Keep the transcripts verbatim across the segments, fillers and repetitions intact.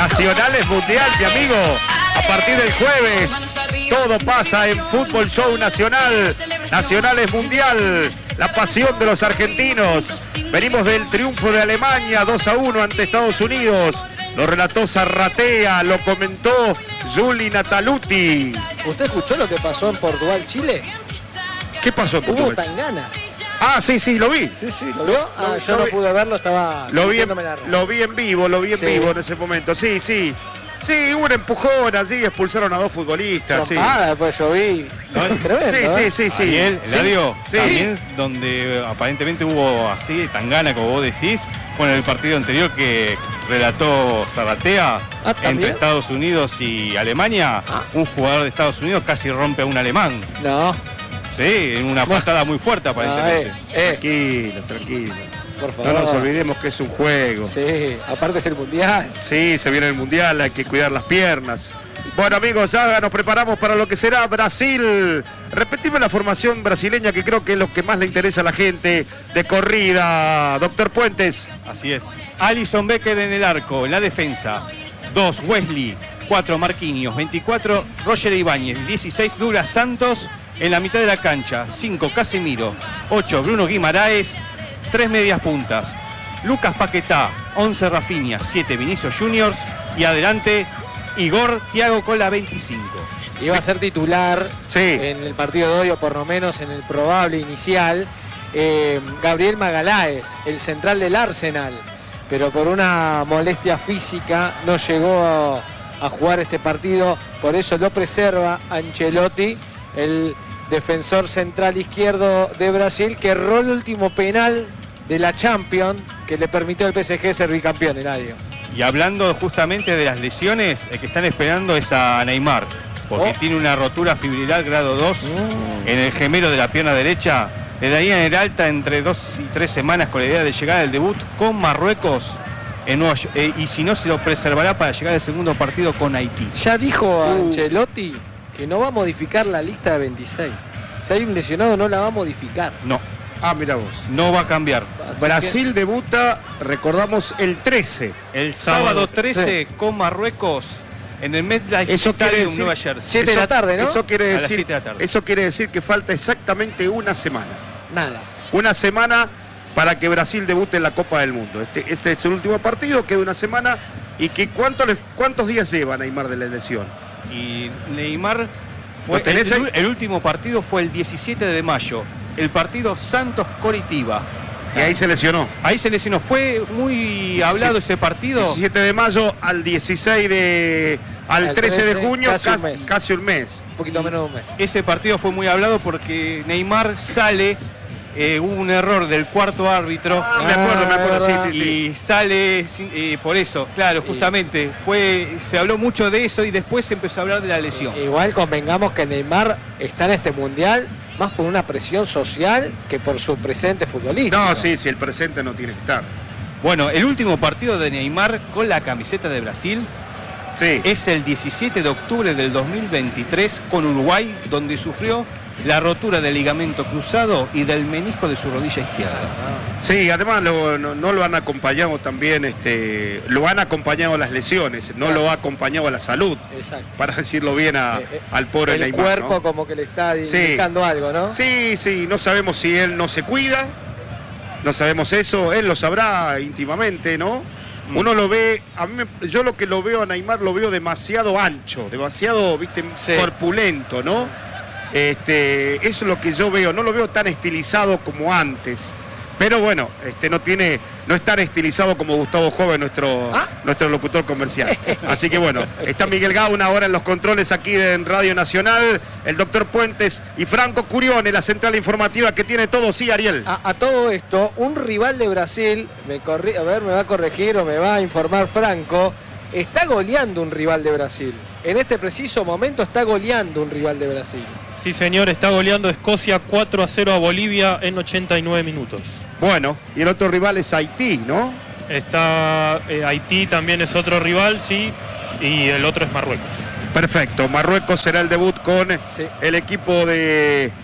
Nacionales Mundial, mi amigo. A partir del jueves, todo pasa en Fútbol Show Nacional. Nacionales Mundial, la pasión de los argentinos. Venimos del triunfo de Alemania, dos a uno ante Estados Unidos. Lo relató Zarratea, lo comentó Juli Nataluti. ¿Usted escuchó lo que pasó en Portugal, Chile? ¿Qué pasó en Portugal? Hubo tangana. Ah, sí, sí, lo vi. Sí, sí, ¿lo vio? Ah, yo no pude verlo, estaba... Lo vi, en, lo vi en vivo, lo vi en sí. vivo en ese momento. Sí, sí. Sí, hubo un empujón así, expulsaron a dos futbolistas. Sí. Ah, después yo vi. ¿No? Tremendo, sí, sí, sí, sí. Ariel, Eladio, sí. también sí. donde aparentemente hubo así, tangana, como vos decís, con el partido anterior que relató Zarratea ah, entre Estados Unidos y Alemania. Ah. Un jugador de Estados Unidos casi rompe a un alemán. No. Sí, en una patada muy fuerte aparentemente. No, eh, eh. Tranquilo, tranquilo. Por favor. No nos olvidemos que es un juego. Sí, aparte es el Mundial. Sí, se viene el Mundial, hay que cuidar las piernas. Bueno, amigos, ya nos preparamos para lo que será Brasil. Repetimos la formación brasileña, que creo que es lo que más le interesa a la gente de corrida. Doctor Puentes. Así es. Alisson Becker en el arco, en la defensa. dos, Wesley. cuatro, Marquinhos. veinticuatro, Roger Ibáñez. dieciséis, Douglas Santos en la mitad de la cancha. cinco, Casemiro. ocho, Bruno Guimaraes. tres medias puntas. Lucas Paquetá. once, Rafinha. siete, Vinicius Juniors. Y adelante, Igor Thiago con la veinticinco. Iba a ser titular sí. en el partido de hoy, o por lo menos en el probable inicial, eh, Gabriel Magaláes, el central del Arsenal. Pero por una molestia física no llegó a, a jugar este partido. Por eso lo preserva Ancelotti, el defensor central izquierdo de Brasil, que erró el último penal de la Champions que le permitió al P S G ser bicampeón, Eladio. Y hablando justamente de las lesiones, el que están esperando es a Neymar, porque oh. tiene una rotura fibrilar grado dos oh. en el gemelo de la pierna derecha. Le darían el alta entre dos y tres semanas con la idea de llegar al debut con Marruecos en Nueva York, eh, y si no, se lo preservará para llegar al segundo partido con Haití. Ya dijo uh. Ancelotti que no va a modificar la lista de veintiséis. Si hay un lesionado, no la va a modificar. No. Ah, mira vos. No va a cambiar. Así Brasil que... debuta, recordamos, el trece. El sábado trece sí. con Marruecos en el MetLife Stadium, Nueva Jersey. siete de la tarde, ¿no? Eso quiere, decir, de la tarde. eso quiere decir que falta exactamente una semana. Nada. Una semana para que Brasil debute en la Copa del Mundo. Este, este es el último partido, queda una semana. ¿Y que cuánto, cuántos días lleva Neymar de la lesión? Y Neymar fue el, el último partido fue el diecisiete de mayo. El partido Santos-Coritiba. Y ahí se lesionó. Ahí se lesionó. Fue muy hablado ese partido. diecisiete de mayo al dieciséis de... al, al trece de junio, casi, casi, un mes. casi un mes. Un poquito menos de un mes. Ese partido fue muy hablado porque Neymar sale, eh, hubo un error del cuarto árbitro. Ah, me acuerdo, me acuerdo, sí, sí, sí. Y sale eh, por eso, claro, justamente. Fue, se habló mucho de eso y después se empezó a hablar de la lesión. Igual convengamos que Neymar está en este mundial más por una presión social que por su presente futbolístico. No, sí, sí, el presente no tiene que estar. Bueno, el último partido de Neymar con la camiseta de Brasil sí. es el diecisiete de octubre del dos mil veintitrés con Uruguay, donde sufrió la rotura del ligamento cruzado y del menisco de su rodilla izquierda. Sí, además lo, no, no lo han acompañado también, este, lo han acompañado las lesiones, no claro. lo ha acompañado la salud. Exacto. Para decirlo bien a, eh, eh, al pobre el Neymar. El cuerpo, ¿no? como que le está indicando sí. algo, ¿no? Sí, sí, no sabemos si él no se cuida, no sabemos eso, él lo sabrá íntimamente, ¿no? Mm. Uno lo ve, a mí me, yo lo que lo veo a Neymar lo veo demasiado ancho, demasiado, viste, sí. corpulento, ¿no? Este, eso es lo que yo veo, no lo veo tan estilizado como antes. Pero bueno, este, no tiene, no es tan estilizado como Gustavo Joven, nuestro, ¿Ah? nuestro locutor comercial. Así que bueno, está Miguel Gauna ahora en los controles aquí en Radio Nacional, el doctor Puentes y Franco Curione, la central informativa que tiene todo. Sí, Ariel. A, a todo esto, un rival de Brasil, me corri a ver, me va a corregir o me va a informar Franco, está goleando un rival de Brasil. En este preciso momento está goleando un rival de Brasil. Sí, señor, está goleando Escocia cuatro a cero a Bolivia en ochenta y nueve minutos. Bueno, y el otro rival es Haití, ¿no? Está eh, Haití, también es otro rival, sí, y el otro es Marruecos. Perfecto, Marruecos será el debut con sí. el equipo de,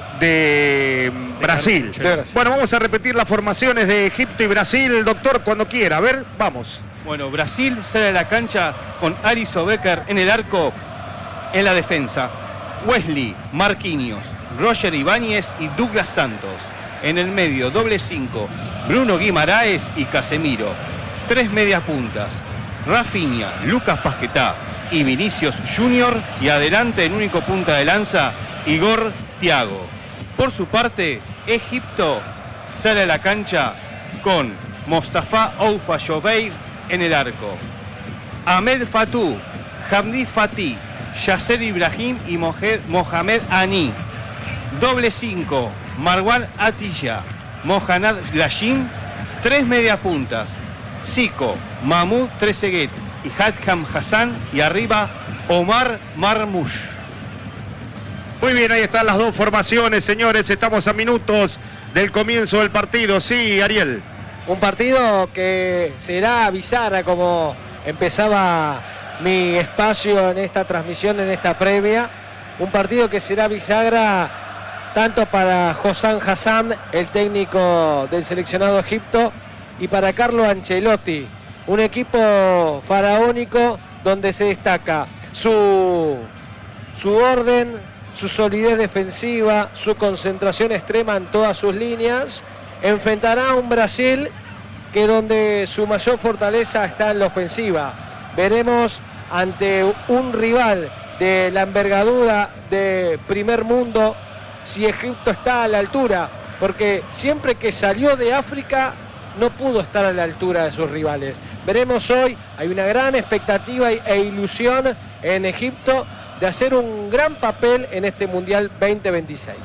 de Brasil. de Brasil. Bueno, vamos a repetir las formaciones de Egipto y Brasil, doctor, cuando quiera. A ver, vamos. Bueno, Brasil sale a la cancha con Alisson Becker en el arco, en la defensa. Wesley, Marquinhos, Roger Ibáñez y Douglas Santos. En el medio, doble cinco, Bruno Guimaraes y Casemiro. Tres medias puntas, Rafinha, Lucas Paquetá y Vinicius Junior. Y adelante, en único punta de lanza, Igor Thiago. Por su parte, Egipto sale a la cancha con Mostafa Oufa Jobeir en el arco. Ahmed Fatou, Hamdi Fatih, Yasser Ibrahim y Mohamed Ani. Doble cinco, Marwan Atilla, Mohamed Lashin. Tres mediapuntas, Zico, Mahmoud Trezeguet y Hadham Hassan. Y arriba, Omar Marmoush. Muy bien, ahí están las dos formaciones, señores. Estamos a minutos del comienzo del partido. Sí, Ariel. Un partido que será bisagra, como empezaba mi espacio en esta transmisión, en esta previa. Un partido que será bisagra tanto para Hossam Hassan, el técnico del seleccionado de Egipto, y para Carlo Ancelotti. Un equipo faraónico donde se destaca su, su orden, su solidez defensiva, su concentración extrema en todas sus líneas. Enfrentará a un Brasil que donde su mayor fortaleza está en la ofensiva. Veremos ante un rival de la envergadura de primer mundo si Egipto está a la altura, porque siempre que salió de África no pudo estar a la altura de sus rivales. Veremos hoy, hay una gran expectativa e ilusión en Egipto de hacer un gran papel en este Mundial veinte veintiséis.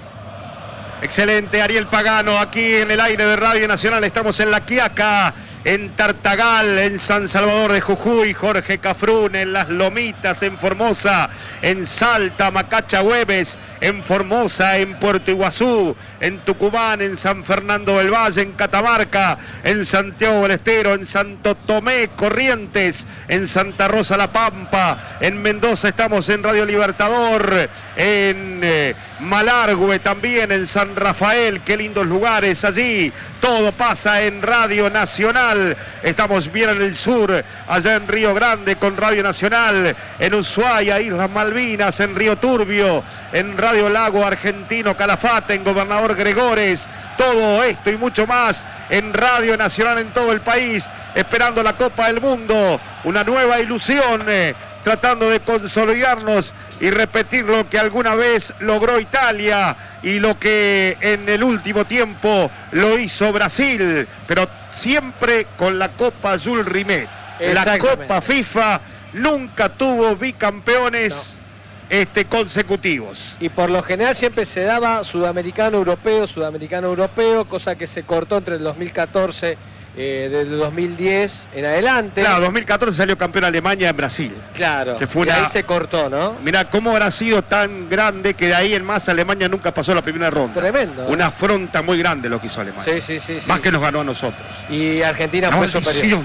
Excelente, Ariel Pagano, aquí en el aire de Radio Nacional. Estamos en La Quiaca, en Tartagal, en San Salvador de Jujuy, Jorge Cafrún, en Las Lomitas, en Formosa, en Salta, Macachahueves, en Formosa, en Puerto Iguazú, en Tucumán, en San Fernando del Valle, en Catamarca, en Santiago del Estero, en Santo Tomé, Corrientes, en Santa Rosa La Pampa, en Mendoza estamos en Radio Libertador, en eh, Malargüe también, en San Rafael, qué lindos lugares allí. Todo pasa en Radio Nacional. Estamos bien en el sur, allá en Río Grande con Radio Nacional, en Ushuaia, Islas Malvinas, en Río Turbio, en Radio Lago Argentino Calafate, en Gobernador Gregores. Todo esto y mucho más en Radio Nacional en todo el país, esperando la Copa del Mundo, una nueva ilusión, eh, tratando de consolidarnos y repetir lo que alguna vez logró Italia y lo que en el último tiempo lo hizo Brasil, pero siempre con la Copa Jules Rimet. La Copa FIFA nunca tuvo bicampeones no. este, consecutivos. Y por lo general siempre se daba sudamericano-europeo, sudamericano-europeo, cosa que se cortó entre el dos mil catorce Eh, del dos mil diez en adelante. Claro, dos mil catorce salió campeón Alemania en Brasil. Claro, que fue y una... ahí se cortó, ¿no? Mirá, cómo habrá sido tan grande que de ahí en más Alemania nunca pasó la primera ronda. Tremendo. Una afronta muy grande lo que hizo Alemania. Sí, sí, sí. Más sí. que nos ganó a nosotros. Y Argentina no, fue superior.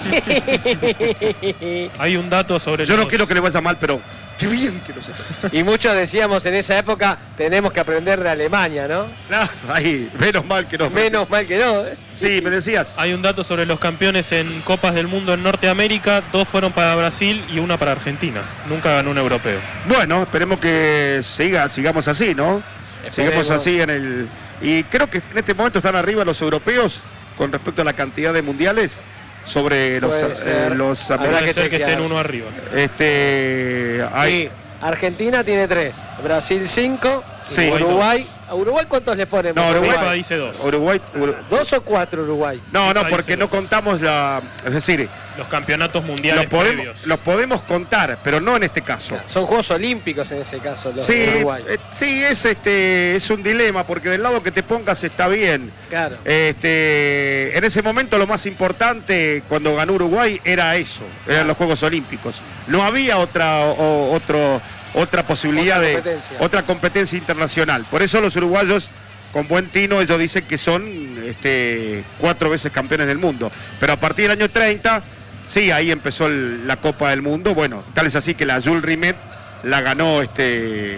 Hay un dato sobre Yo los... no quiero que le vaya mal, pero qué bien que lo sepas. Y muchos decíamos en esa época, tenemos que aprender de Alemania, ¿no? Claro, ahí, menos mal que no. Menos mal que no. ¿eh? Sí, me decías. Hay un dato sobre los campeones en Copas del Mundo en Norteamérica, dos fueron para Brasil y una para Argentina. Nunca ganó un europeo. Bueno, esperemos que siga, sigamos así, ¿no? Esperemos. Sigamos así en el... Y creo que en este momento están arriba los europeos con respecto a la cantidad de mundiales sobre los, eh, los Habrá que ser que estén uno arriba. Este, hay... Sí, Argentina tiene tres, Brasil cinco, sí. Uruguay. ¿A Uruguay cuántos le ponen? No, Uruguay FIFA dice dos. Uruguay, Uruguay. ¿Dos o cuatro Uruguay? No, no, FIFA porque dice no dos. contamos la... Es decir, Los campeonatos mundiales los podemos, previos. los podemos contar, pero no en este caso. Son Juegos Olímpicos en ese caso, los Sí, de Uruguay. eh, sí, es este es un dilema, porque del lado que te pongas está bien. Claro. Este, en ese momento lo más importante cuando ganó Uruguay era eso, eran los Juegos Olímpicos. No había otra o, otro, otra posibilidad Otra de competencia. otra competencia internacional. Por eso los uruguayos, con buen tino, ellos dicen que son este, cuatro veces campeones del mundo. Pero a partir del año treinta, sí, ahí empezó el, la Copa del Mundo. Bueno, tal es así que la Jules Rimet la ganó este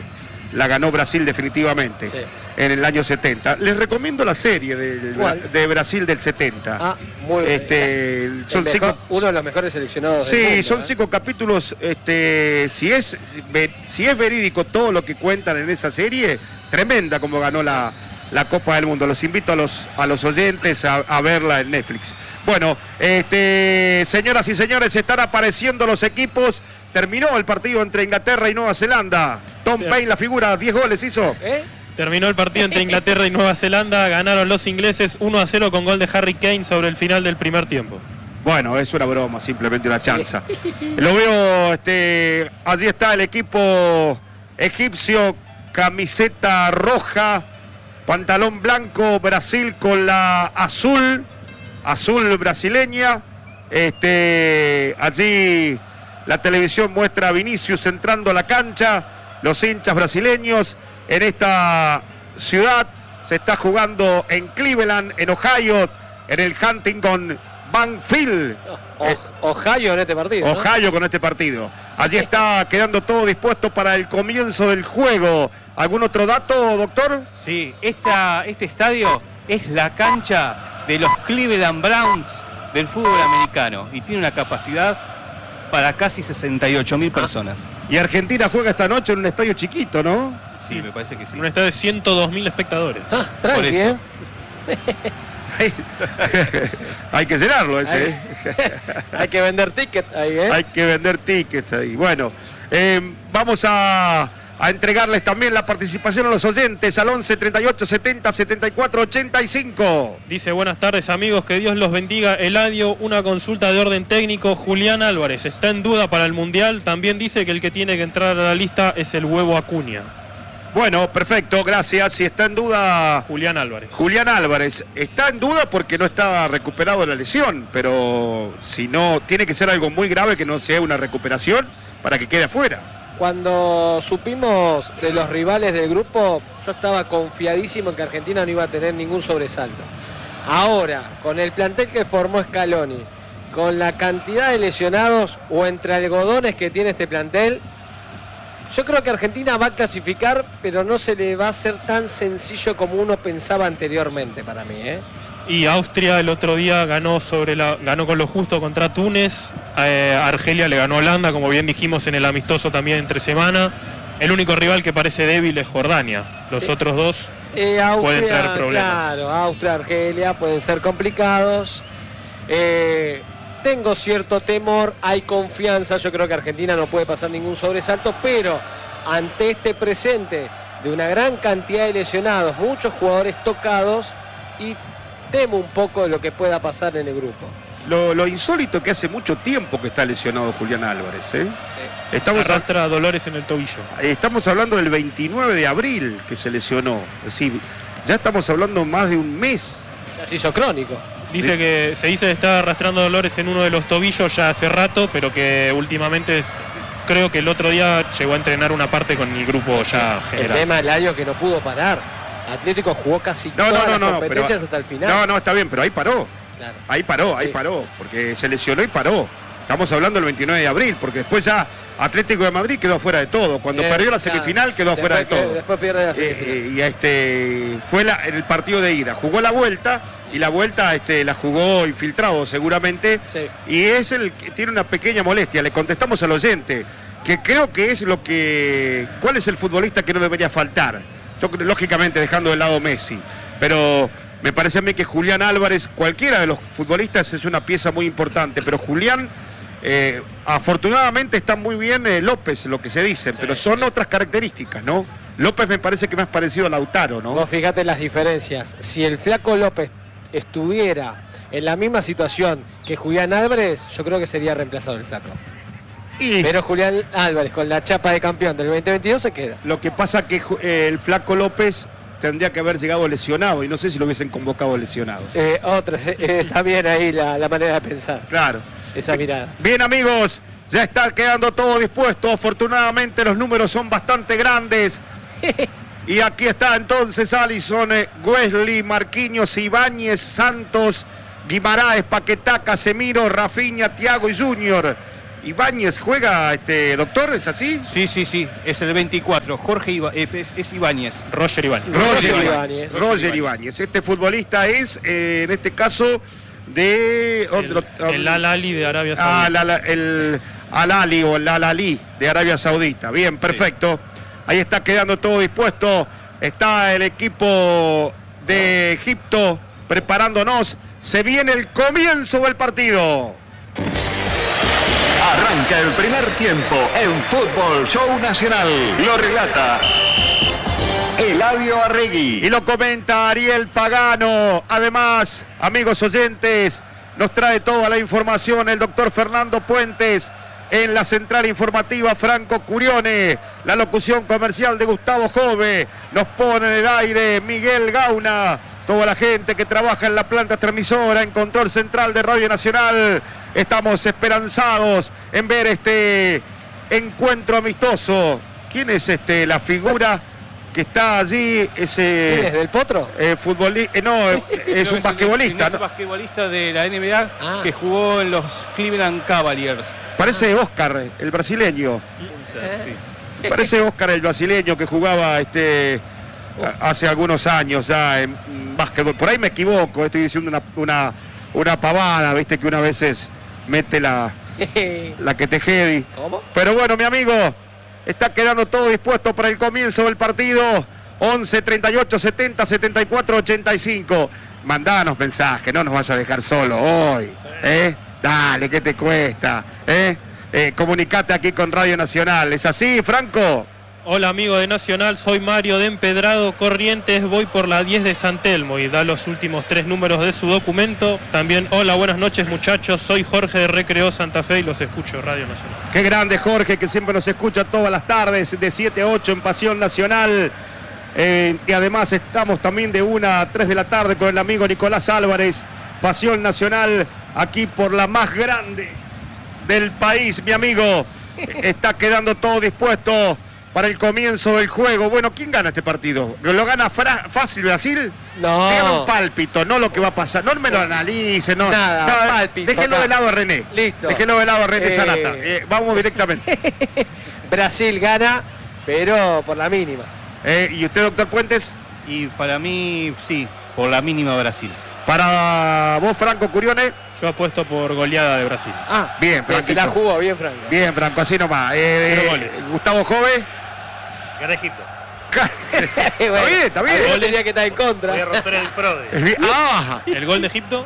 la ganó Brasil definitivamente, sí, en el año setenta. Les recomiendo la serie de, de Brasil del setenta. Ah, muy este, bien. Son mejor, cinco, uno de los mejores seleccionados sí, del mundo, son ¿eh? cinco capítulos. Este, si es, si es verídico todo lo que cuentan en esa serie, tremenda como ganó la, la Copa del Mundo. Los invito a los, a los oyentes a, a verla en Netflix. Bueno, este, señoras y señores, están apareciendo los equipos. Terminó el partido entre Inglaterra y Nueva Zelanda. Tom Paine, la figura, diez goles hizo. ¿Eh? Terminó el partido entre Inglaterra y Nueva Zelanda. Ganaron los ingleses uno a cero con gol de Harry Kane sobre el final del primer tiempo. Bueno, es una broma, simplemente una chanza. Sí. Lo veo, este, allí está el equipo egipcio, camiseta roja, pantalón blanco, Brasil con la azul, azul brasileña. Este, allí la televisión muestra a Vinicius entrando a la cancha, los hinchas brasileños en esta ciudad. Se está jugando en Cleveland, en Ohio, en el Huntington Banfield. Oh, Ohio en este partido. Ohio, ¿no? Con este partido. Allí está quedando todo dispuesto para el comienzo del juego. ¿Algún otro dato, doctor? Sí, esta, este estadio es la cancha de los Cleveland Browns del fútbol americano y tiene una capacidad para casi sesenta y ocho mil personas. Y Argentina juega esta noche en un estadio chiquito, ¿no? Sí, me parece que sí. Un estadio de ciento dos mil espectadores. Ah, por eso. Hay que llenarlo ese. Hay, ¿eh? hay que vender tickets ahí, ¿eh? Hay que vender tickets ahí. Bueno, eh, vamos a, a entregarles también la participación a los oyentes al once, treinta y ocho, setenta, setenta y cuatro, ochenta y cinco. Dice, buenas tardes amigos, que Dios los bendiga. Eladio, una consulta de orden técnico. Julián Álvarez está en duda para el Mundial. También dice que el que tiene que entrar a la lista es el Huevo Acuña. Bueno, perfecto, gracias. Si está en duda... Julián Álvarez. Julián Álvarez. Está en duda porque no está recuperado de la lesión, pero si no, tiene que ser algo muy grave que no sea una recuperación para que quede afuera. Cuando supimos de los rivales del grupo, yo estaba confiadísimo en que Argentina no iba a tener ningún sobresalto. Ahora, con el plantel que formó Scaloni, con la cantidad de lesionados o entre algodones que tiene este plantel, yo creo que Argentina va a clasificar, pero no se le va a hacer tan sencillo como uno pensaba anteriormente para mí, ¿eh? Y Austria el otro día ganó sobre la ganó con lo justo contra Túnez. Eh, Argelia le ganó a Holanda, como bien dijimos en el amistoso también entre semana. El único rival que parece débil es Jordania. Los sí. otros dos eh, Austria, pueden tener problemas. Claro, Austria, Argelia pueden ser complicados. Eh, Tengo cierto temor, hay confianza, yo creo que Argentina no puede pasar ningún sobresalto, pero ante este presente de una gran cantidad de lesionados, muchos jugadores tocados, y temo un poco de lo que pueda pasar en el grupo. Lo, lo insólito que hace mucho tiempo que está lesionado Julián Álvarez, ¿eh? Sí. Estamos Arrastra a... dolores en el tobillo. Estamos hablando del veintinueve de abril que se lesionó, es decir, ya estamos hablando más de un mes. Ya se hizo crónico. Dice que se dice que está arrastrando dolores en uno de los tobillos ya hace rato, pero que últimamente es, creo que el otro día llegó a entrenar una parte con el grupo ya general. El tema del año que no pudo parar. Atlético jugó casi no, todas no, no, las no, competencias pero, hasta el final. No, no, está bien, pero ahí paró. Claro. Ahí paró, ahí sí. paró, porque se lesionó y paró. Estamos hablando del veintinueve de abril, porque después ya Atlético de Madrid quedó fuera de todo. Cuando eh, perdió la semifinal quedó fuera de todo. Después pierde la semifinal. Eh, y este fue la, en el partido de ida. Jugó la vuelta y la vuelta este, la jugó infiltrado seguramente. Sí. Y es el que tiene una pequeña molestia. Le contestamos al oyente, que creo que es lo que... ¿Cuál es el futbolista que no debería faltar? Yo, lógicamente dejando de lado Messi. Pero me parece a mí que Julián Álvarez, cualquiera de los futbolistas, es una pieza muy importante. Pero Julián... Eh, afortunadamente está muy bien eh, López, lo que se dice, sí, pero son sí. otras características, ¿no? López me parece que más parecido a Lautaro, ¿no? Vos fíjate las diferencias. Si el flaco López estuviera en la misma situación que Julián Álvarez, yo creo que sería reemplazado el flaco. Y... Pero Julián Álvarez, con la chapa de campeón del veinte veintidós, se queda. Lo que pasa que eh, el flaco López tendría que haber llegado lesionado y no sé si lo hubiesen convocado lesionados. Eh, otra, eh, está bien ahí la, la manera de pensar. Claro. Esa mirada. Bien, amigos, ya está quedando todo dispuesto. Afortunadamente los números son bastante grandes. Y aquí está entonces Alisson, Wesley, Marquinhos, Ibáñez, Santos, Guimaraes, Paquetá, Casemiro, Rafinha, Thiago y Junior. Ibáñez juega, este doctor, ¿es así? Sí, sí, sí, es el veinticuatro, Jorge Iba, eh, es, es Ibáñez. Roger Ibáñez. Roger Roger Ibáñez. Ibáñez. Roger Ibáñez. Este futbolista es, eh, en este caso, de... otro- El, el Al-Ali de Arabia Ah, Saudita. la- la- el Al-Ali o el Al-Ali de Arabia Saudita. Bien, perfecto. Ahí está quedando todo dispuesto. Está el equipo de Egipto preparándonos. Se viene el comienzo del partido. Arranca el primer tiempo en Fútbol Show Nacional. Lo relata Eladio Arregui. Y lo comenta Ariel Pagano. Además, amigos oyentes, nos trae toda la información el doctor Fernando Puentes. En la central informativa, Franco Curione. La locución comercial de Gustavo Jove. Nos pone en el aire Miguel Gauna. Toda la gente que trabaja en la planta transmisora, en control central de Radio Nacional. Estamos esperanzados en ver este encuentro amistoso. ¿Quién es este la figura que está allí? Ese ¿Quién es, del Potro? eh, futbolista, eh, no, eh, es No, un basquetbolista, Es ¿no? un basquetbolista de la N B A Ah. que jugó en los Cleveland Cavaliers. Parece Oscar, el brasileño. Sí. Parece Oscar, el brasileño que jugaba este a- hace algunos años ya en mm, básquetbol. Por ahí me equivoco, estoy diciendo una, una, una pavada, viste que una a veces mete la, la que te jedi. ¿Cómo? Pero bueno, mi amigo, está quedando todo dispuesto para el comienzo del partido. once, treinta y ocho, setenta, setenta y cuatro, ochenta y cinco. Mandanos mensaje, no nos vas a dejar solo hoy. ¿Eh? Dale, ¿qué te cuesta? ¿Eh? Eh, comunicate aquí con Radio Nacional. ¿Es así, Franco? Hola amigo de Nacional, soy Mario de Empedrado, Corrientes, voy por la diez de San Telmo y da los últimos tres números de su documento. También, hola, buenas noches muchachos, soy Jorge de Recreo Santa Fe y los escucho Radio Nacional. Qué grande Jorge, que siempre nos escucha todas las tardes de siete a ocho en Pasión Nacional. Eh, y además estamos también de una a tres de la tarde con el amigo Nicolás Álvarez. Pasión Nacional, aquí por la más grande del país, mi amigo. Está quedando todo dispuesto para el comienzo del juego. Bueno, ¿quién gana este partido? ¿Lo gana fra- fácil Brasil? No. Dígame un pálpito, no lo que va a pasar. No me lo analice, no. Nada, no, pálpito, déjelo acá. de lado a René. Listo. Déjelo de lado a René Eh. Sanata. Eh, vamos directamente. Brasil gana, pero por la mínima. Eh, ¿Y usted, doctor Puentes? Y para mí, sí, por la mínima Brasil. Para vos, Franco Curione. Yo apuesto por goleada de Brasil. Ah, Bien, que se la Franquito. jugó bien, Franco. Bien, Franco, así nomás. Eh, Cero eh, goles. Gustavo Jove. Gana Egipto. Está bien, está bien. Algo tenía que estar en contra. Voy a romper el PRODE. Es bien. Ah, El gol de Egipto,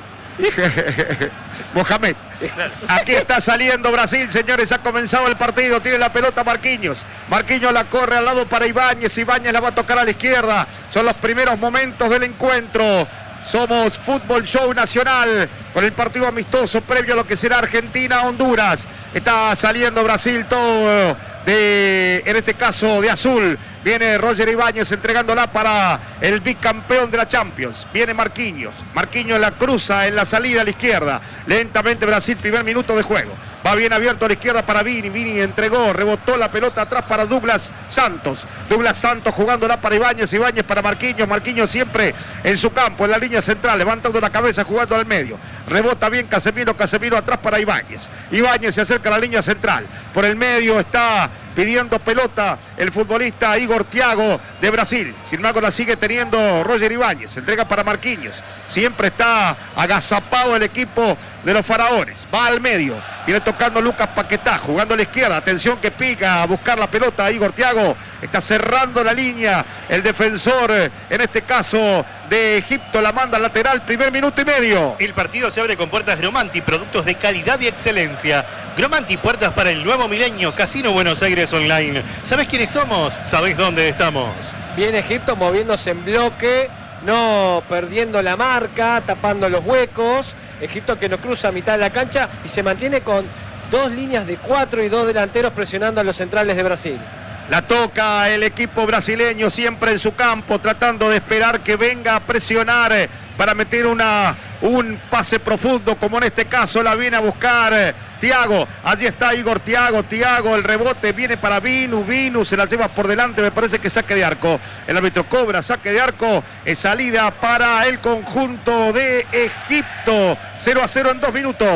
Mohamed. Aquí está saliendo Brasil, señores. Ha comenzado el partido. Tiene la pelota Marquinhos. Marquinhos la corre al lado para Ibáñez. Ibáñez la va a tocar a la izquierda. Son los primeros momentos del encuentro. Somos Fútbol Show Nacional con el partido amistoso previo a lo que será Argentina-Honduras. Está saliendo Brasil todo de, en este caso, de azul. Viene Roger Ibáñez entregándola para el bicampeón de la Champions. Viene Marquinhos. Marquinhos la cruza en la salida a la izquierda. Lentamente Brasil, primer minuto de juego. Va bien abierto a la izquierda para Vini. Vini entregó, rebotó la pelota atrás para Douglas Santos. Douglas Santos jugándola para Ibáñez. Ibáñez para Marquinhos. Marquinhos siempre en su campo, en la línea central, levantando la cabeza, jugando al medio. Rebota bien Casemiro. Casemiro atrás para Ibáñez. Ibáñez se acerca a la línea central. Por el medio está pidiendo pelota el futbolista Igor Thiago de Brasil. Sin embargo la sigue teniendo Roger Ibáñez. Entrega para Marquinhos. Siempre está agazapado el equipo de los faraones. Va al medio. Viene tocando Lucas Paquetá, jugando a la izquierda. Atención que pica a buscar la pelota. Igor Thiago está cerrando la línea. El defensor, en este caso de Egipto, la manda al lateral. Primer minuto y medio. El partido se abre con puertas Gromanti, productos de calidad y excelencia. Gromanti, puertas para el nuevo milenio. Casino Buenos Aires Online. ¿Sabés quiénes somos? ¿Sabés dónde estamos? Viene Egipto moviéndose en bloque, no perdiendo la marca, tapando los huecos. Egipto que no cruza a mitad de la cancha y se mantiene con dos líneas de cuatro y dos delanteros presionando a los centrales de Brasil. La toca el equipo brasileño siempre en su campo, tratando de esperar que venga a presionar eh, para meter una, un pase profundo, como en este caso la viene a buscar eh, Thiago. Allí está Igor Thiago, Thiago, el rebote viene para Vinu, Vinu se la lleva por delante, me parece que saque de arco. El árbitro cobra, saque de arco, es salida para el conjunto de Egipto. cero a cero en dos minutos.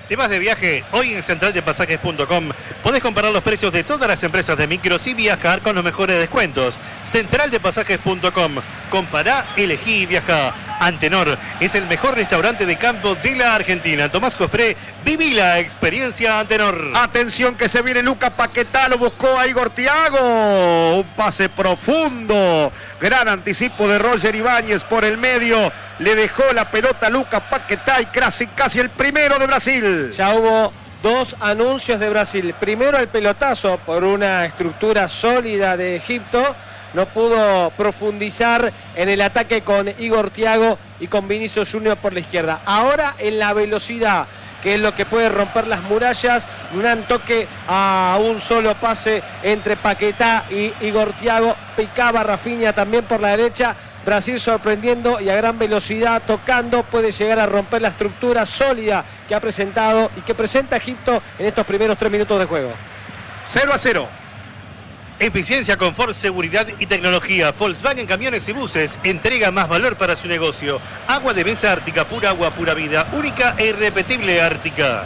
¿Te vas de viaje? Hoy en central de pasajes punto com podés comparar los precios de todas las empresas de micros y viajar con los mejores descuentos. central de pasajes punto com. Compará, elegí y viajá. Antenor es el mejor restaurante de campo de la Argentina. Tomás Cospré, viví la experiencia Antenor. Atención que se viene Lucas Paquetá, lo buscó a Igor Thiago. Un pase profundo. Gran anticipo de Roger Ibáñez por el medio. Le dejó la pelota a Lucas Paquetá y casi, casi el primero de Brasil. Ya hubo dos anuncios de Brasil. Primero el pelotazo por una estructura sólida de Egipto. No pudo profundizar en el ataque con Igor Thiago y con Vinicius Junior por la izquierda. Ahora en la velocidad, que es lo que puede romper las murallas, un toque a un solo pase entre Paquetá y Igor Thiago. Picaba Rafinha también por la derecha. Brasil sorprendiendo y a gran velocidad, tocando, puede llegar a romper la estructura sólida que ha presentado y que presenta Egipto en estos primeros tres minutos de juego. cero a cero. Eficiencia, confort, seguridad y tecnología. Volkswagen Camiones y Buses entrega más valor para su negocio. Agua de mesa Ártica, pura agua, pura vida. Única e irrepetible Ártica.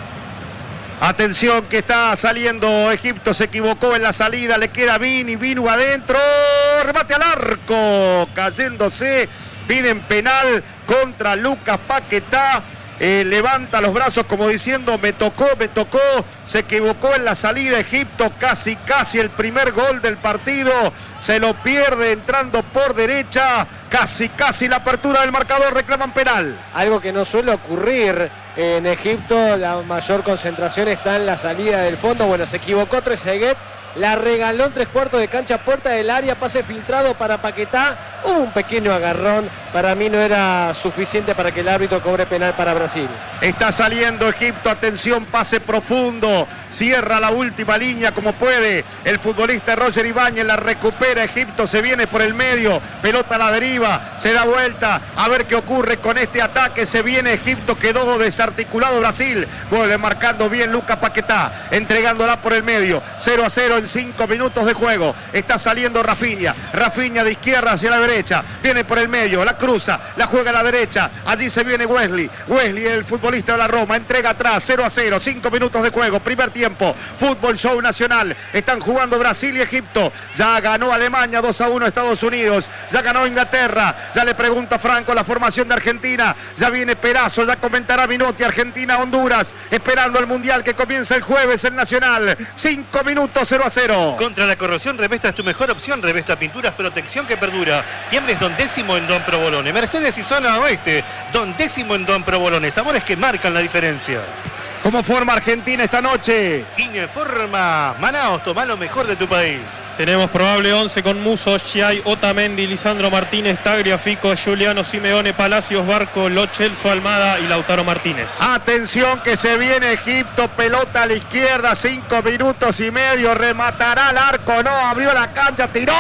Atención que está saliendo Egipto, se equivocó en la salida, le queda Vini, Vinu adentro, remate al arco, cayéndose, Vini en penal contra Lucas Paquetá. Eh, levanta los brazos como diciendo me tocó, me tocó, se equivocó en la salida Egipto, casi casi el primer gol del partido, se lo pierde entrando por derecha, casi casi la apertura del marcador, reclaman penal. Algo que no suele ocurrir en Egipto, la mayor concentración está en la salida del fondo. Bueno, se equivocó Trezeguet, la regaló en tres cuartos de cancha, puerta del área, pase filtrado para Paquetá. Hubo un pequeño agarrón, para mí no era suficiente para que el árbitro cobre penal para Brasil. Está saliendo Egipto, atención, pase profundo, cierra la última línea como puede el futbolista Roger Ibáñez, la recupera Egipto, se viene por el medio, pelota a la deriva, se da vuelta, a ver qué ocurre con este ataque, se viene Egipto, quedó desarticulado Brasil, vuelve marcando bien Lucas Paquetá, entregándola por el medio, cero a cero en cinco minutos de juego, está saliendo Rafinha, Rafinha de izquierda hacia la derecha, viene por el medio, la cruza, la juega a la derecha, allí se viene Wesley, Wesley el futbolista de la Roma, entrega atrás, cero a cero, cinco minutos de juego, primer tiempo, Fútbol Show Nacional, están jugando Brasil y Egipto, ya ganó Alemania dos a uno Estados Unidos, ya ganó Inglaterra, ya le pregunta Franco la formación de Argentina, ya viene Perazo, ya comentará Minotti, Argentina, Honduras, esperando el Mundial que comienza el jueves el Nacional, cinco minutos, cero a cero. Contra la corrosión, Revesta es tu mejor opción, Revesta Pinturas, protección que perdura, Tiembres Don Décimo en Don Provolone, Mercedes y zona oeste, Don Décimo en Don Provolone, sabores que marcan la diferencia. ¿Cómo forma Argentina esta noche? Informa Manaos, toma lo mejor de tu país. Tenemos probable once con Muso, Schiai, Otamendi, Lisandro Martínez, Tagliafico, Giuliano Simeone, Palacios, Barco, Lo Celso, Almada y Lautaro Martínez. Atención que se viene Egipto, pelota a la izquierda, cinco minutos y medio, rematará al arco, no, abrió la cancha, tiró,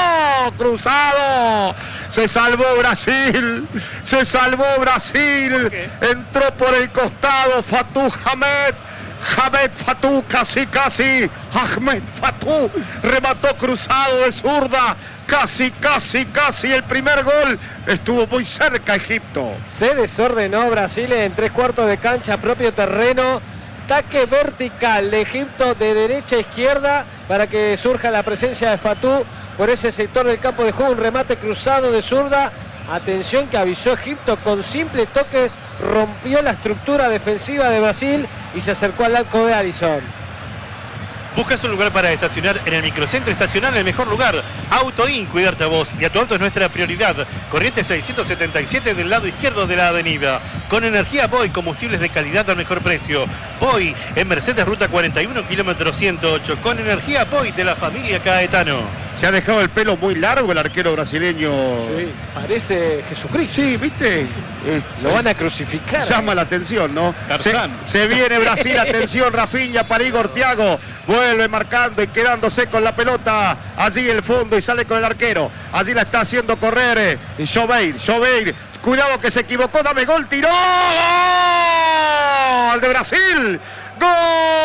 cruzado, se salvó Brasil, se salvó Brasil, entró por el costado Fatou Hamed, Hamed Fatou, casi casi, Ahmed Fatou, remató cruzado de zurda, casi casi casi el primer gol, estuvo muy cerca Egipto. Se desordenó Brasil en tres cuartos de cancha, propio terreno, ataque vertical de Egipto de derecha a izquierda para que surja la presencia de Fatou por ese sector del campo de juego, un remate cruzado de zurda. Atención que avisó Egipto, con simples toques rompió la estructura defensiva de Brasil y se acercó al arco de Alisson. Buscas un lugar para estacionar en el microcentro, estacionar en el mejor lugar. Autoin, cuidarte a vos y a tu auto es nuestra prioridad. Corriente seiscientos setenta y siete del lado izquierdo de la avenida. Con energía Boy, combustibles de calidad al mejor precio. Boy, en Mercedes Ruta cuarenta y uno, kilómetro ciento ocho. Con energía Boy de la familia Caetano. Se ha dejado el pelo muy largo el arquero brasileño. Sí, parece Jesucristo. Sí, ¿viste? Eh, Lo van a crucificar. Llama la atención, ¿no? Se, Tarzán. se viene Brasil, atención, Rafinha para Igor Thiago. Vuelve marcando y quedándose con la pelota. Allí el fondo y sale con el arquero. Allí la está haciendo correr eh, Joveir. Joveir, cuidado que se equivocó, dame gol, tiró. ¡Gol de Brasil! ¡Gol!